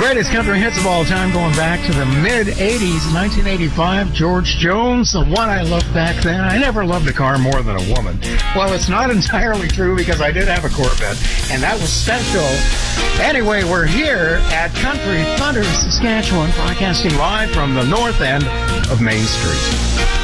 Greatest country hits of all time, going back to the mid-'80s, 1985, George Jones, the one I loved back then. I never loved a car more than a woman. Well, it's not entirely true because I did have a Corvette, and that was special. Anyway, we're here at Country Thunder, Saskatchewan, broadcasting live from the north end of Main Street.